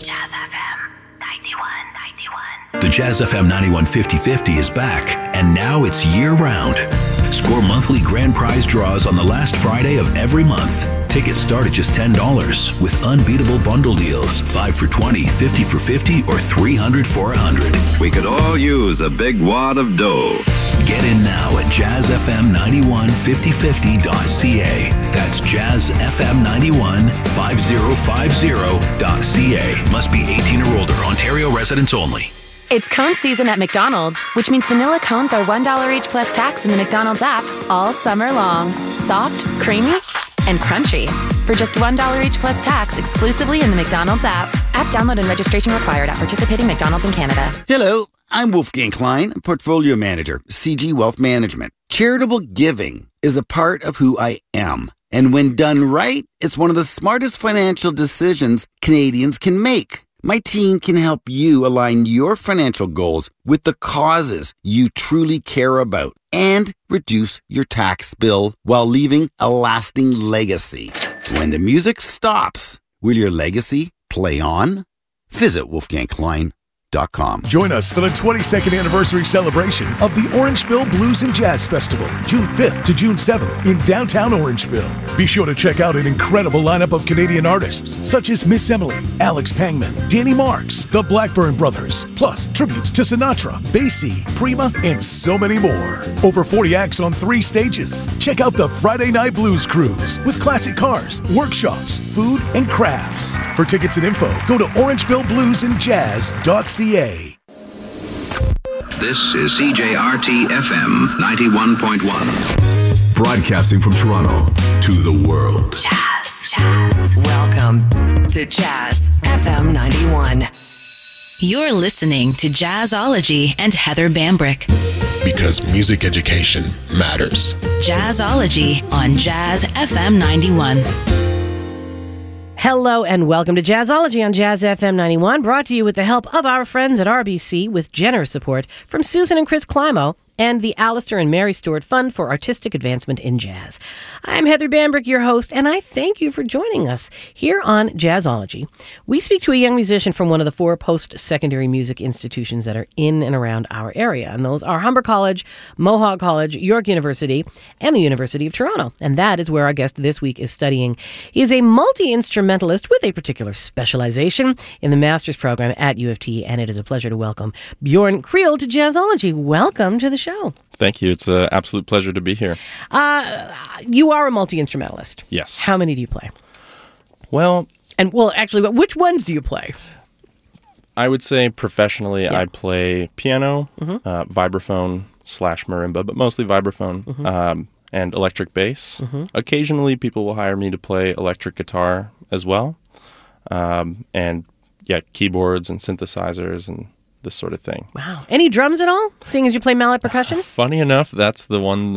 Jazz FM 91. The Jazz FM 91 50/50 is back, and now it's year-round. Score monthly grand prize draws on the last Friday of every month. Tickets start at just $10 with unbeatable bundle deals. 5 for $20, 50 for $50, or 300 for $100. We could all use a big wad of dough. Get in now at jazzfm915050.ca. That's jazzfm915050.ca. Must be 18 or older. Ontario residents only. It's cone season at McDonald's, which means vanilla cones are $1 each plus tax in the McDonald's app all summer long. Soft, creamy, and crunchy. For just $1 each plus tax exclusively in the McDonald's app. App download and registration required at participating McDonald's in Canada. Hello, I'm Wolfgang Klein, Portfolio Manager, CG Wealth Management. Charitable giving is a part of who I am. And when done right, it's one of the smartest financial decisions Canadians can make. My team can help you align your financial goals with the causes you truly care about and reduce your tax bill while leaving a lasting legacy. When the music stops, will your legacy play on? Visit wolfgangklein.com. Join us for the 22nd anniversary celebration of the Orangeville Blues and Jazz Festival, June 5th to June 7th in downtown Orangeville. Be sure to check out an incredible lineup of Canadian artists such as Miss Emily, Alex Pangman, Danny Marks, the Blackburn Brothers, plus tributes to Sinatra, Basie, Prima, and so many more. Over 40 acts on 3 stages. Check out the Friday Night Blues Cruise with classic cars, workshops, food, and crafts. For tickets and info, go to orangevillebluesandjazz.ca. This is CJRT FM 91.1. Broadcasting from Toronto to the world. Jazz. Welcome to Jazz FM 91. You're listening to Jazzology and Heather Bambrick. Because music education matters. Jazzology on Jazz FM 91. Hello and welcome to Jazzology on Jazz FM 91, brought to you with the help of our friends at RBC with generous support from Susan and Chris Climo and the Alistair and Mary Stewart Fund for Artistic Advancement in Jazz. I'm Heather Bambrick, your host, and I thank you for joining us here on Jazzology. We speak to a young musician from one of the 4 post-secondary music institutions that are in and around our area, and those are Humber College, Mohawk College, York University, and the University of Toronto, and that is where our guest this week is studying. He is a multi-instrumentalist with a particular specialization in the master's program at U of T, and it is a pleasure to welcome Bjorn Creel to Jazzology. Welcome to the show. Thank you. It's an absolute pleasure to be here. You are a multi-instrumentalist. Yes. How many do you play? Well, actually, which ones do you play? I would say professionally, I play piano, vibraphone / marimba, but mostly vibraphone, and electric bass. Occasionally, people will hire me to play electric guitar as well, and keyboards and synthesizers and this sort of thing. Wow. Any drums at all, seeing as you play mallet percussion? Funny enough, that's the one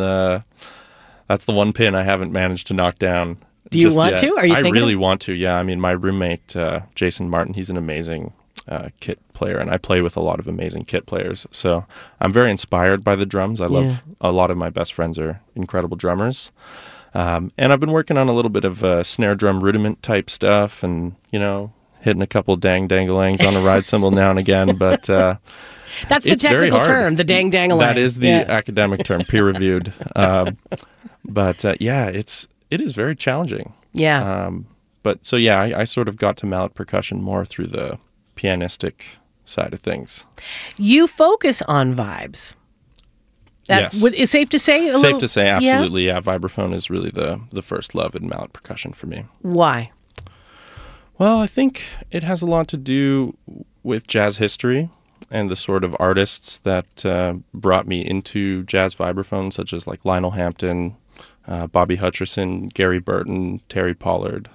pin I haven't managed to knock down. Do you want to? Are you thinking? I really want to, yeah. I mean, my roommate, Jason Martin, he's an amazing kit player, and I play with a lot of amazing kit players. So I'm very inspired by the drums. I love a lot of my best friends are incredible drummers. And I've been working on a little bit of snare drum rudiment type stuff and, hitting a couple dang-dangalangs on a ride cymbal now and again, but that's the technical term, the dang-dangalang. That is the academic term, peer-reviewed. But it is very challenging. Yeah. I sort of got to mallet percussion more through the pianistic side of things. You focus on vibes. Yes. Is safe to say? Safe to say, absolutely, yeah. Vibraphone is really the first love in mallet percussion for me. Why? Well, I think it has a lot to do with jazz history and the sort of artists that brought me into jazz vibraphone, such as like Lionel Hampton, Bobby Hutcherson, Gary Burton, Terry Pollard.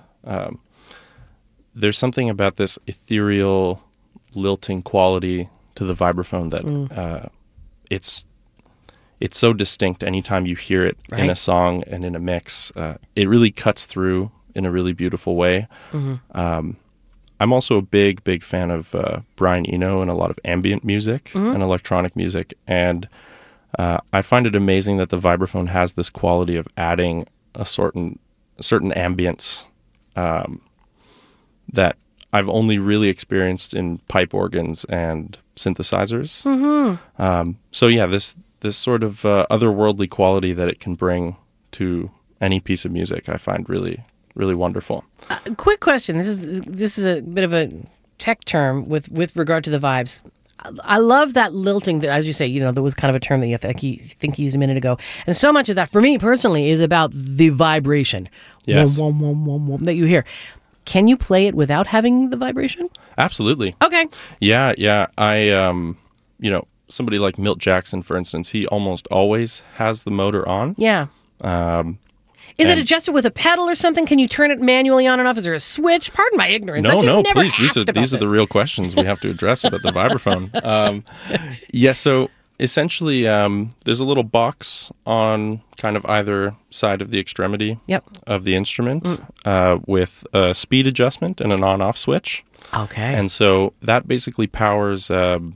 There's something about this ethereal, lilting quality to the vibraphone that it's so distinct anytime you hear it in a song and in a mix. It really cuts through in a really beautiful way. I'm also a big fan of Brian Eno and a lot of ambient music and electronic music. And I find it amazing that the vibraphone has this quality of adding a certain ambience that I've only really experienced in pipe organs and synthesizers. So yeah, this sort of otherworldly quality that it can bring to any piece of music, I find really, really wonderful. Quick question. This is a bit of a tech term with regard to the vibes. I love that lilting that, as you say, there was kind of a term that you think you used a minute ago. And so much of that, for me personally, is about the vibration. Yes. Wom, wom, wom, wom, that you hear. Can you play it without having the vibration? Absolutely. Okay. Yeah. I, somebody like Milt Jackson, for instance, he almost always has the motor on. Yeah. Is it adjusted with a pedal or something? Can you turn it manually on and off? Is there a switch? Pardon my ignorance. No, please. These are the real questions we have to address about the vibraphone. So essentially, there's a little box on kind of either side of the extremity of the instrument with a speed adjustment and an on-off switch. Okay. And so that basically powers some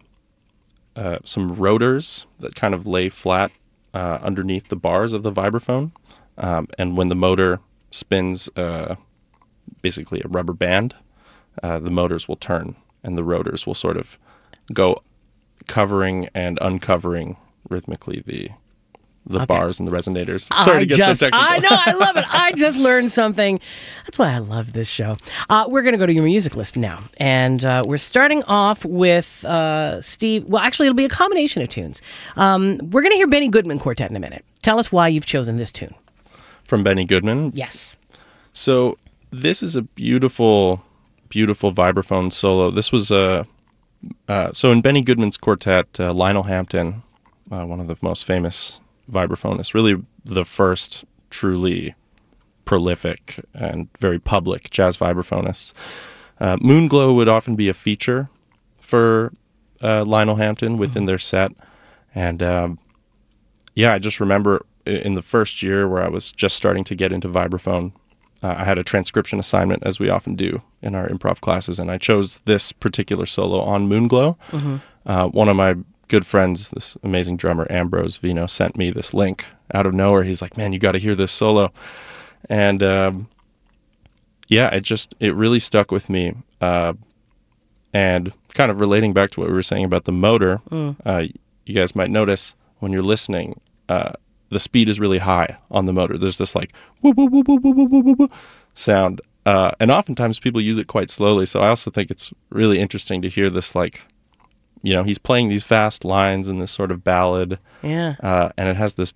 rotors that kind of lay flat underneath the bars of the vibraphone. And when the motor spins basically a rubber band, the motors will turn and the rotors will sort of go covering and uncovering rhythmically the bars and the resonators. Sorry to get so technical. I know, I love it. I just learned something. That's why I love this show. We're going to go to your music list now. And we're starting off with Steve. Well, actually, it'll be a combination of tunes. We're going to hear Benny Goodman Quartet in a minute. Tell us why you've chosen this tune. From Benny Goodman? Yes. So this is a beautiful, beautiful vibraphone solo. This was so in Benny Goodman's quartet, Lionel Hampton, one of the most famous vibraphonists, really the first truly prolific and very public jazz vibraphonists. Moonglow would often be a feature for Lionel Hampton within their set. And I just remember in the first year where I was just starting to get into vibraphone, I had a transcription assignment, as we often do in our improv classes, and I chose this particular solo on Moonglow. One of my good friends, this amazing drummer, Ambrose Vino, sent me this link out of nowhere. He's like, man, you got to hear this solo. And it really stuck with me. And kind of relating back to what we were saying about the motor, you guys might notice when you're listening, the speed is really high on the motor. There's this like woo, woo, woo, woo, woo, woo, woo, woo sound. And oftentimes people use it quite slowly. So I also think it's really interesting to hear this, like, he's playing these fast lines in this sort of ballad. Yeah. And it has this